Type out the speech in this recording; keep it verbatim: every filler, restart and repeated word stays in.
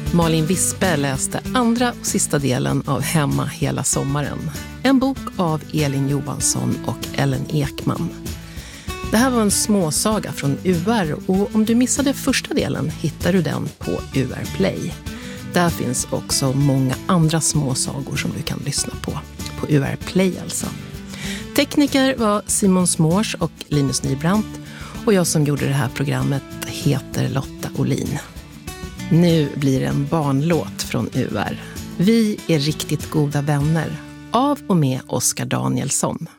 Malin Wispe läste andra och sista delen av Hemma hela sommaren. En bok av Elin Johansson och Ellen Ekman. Det här var en småsaga från U R och om du missade första delen hittar du den på U R Play. Där finns också många andra småsagor som du kan lyssna på. På U R Play alltså. Tekniker var Simon Smårs och Linus Nybrant och jag som gjorde det här programmet heter Lotta Olin. Nu blir det en barnlåt från U R. Vi är riktigt goda vänner av och med Oskar Danielsson.